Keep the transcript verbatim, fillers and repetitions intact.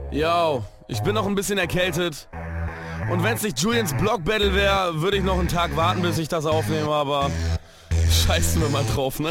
Yo, ich bin noch ein bisschen erkältet. Und wenn es nicht Julians Block Battle wäre, würde ich noch einen Tag warten, bis ich das aufnehme, aber scheißen wir mal drauf, ne?